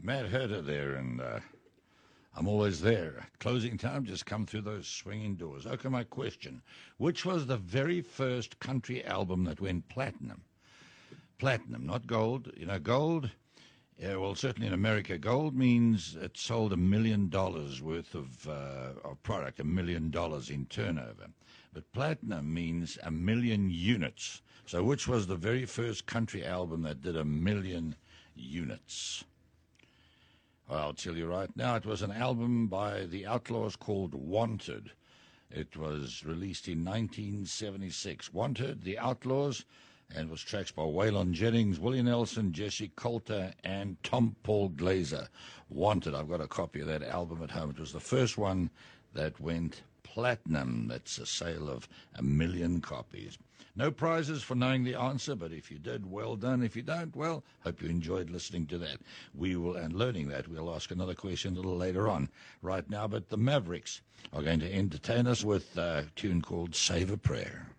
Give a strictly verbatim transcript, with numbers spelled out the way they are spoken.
Mad Herder there, and uh, I'm always there. Closing time, just come through those swinging doors. Okay, my question. Which was the very first country album that went platinum? Platinum, not gold. You know, gold, yeah, well, certainly in America, gold means it sold a million dollars worth of, uh, of product, a million dollars in turnover. But platinum means a million units. So which was the very first country album that did a million units? Well, I'll tell you right now, it was an album by the Outlaws called Wanted. It was released in nineteen seventy-six. Wanted, the Outlaws, and was tracks by Waylon Jennings, Willie Nelson, Jesse Coulter, and Tom Paul Glazer. Wanted, I've got a copy of that album at home. It was the first one that went platinum. That's a sale of a million copies. No prizes for knowing the answer, but if you did, well done. If you don't, well, hope you enjoyed listening to that. We will, and learning that, we'll ask another question a little later on. Right now, but the Mavericks are going to entertain us with a tune called Save a Prayer.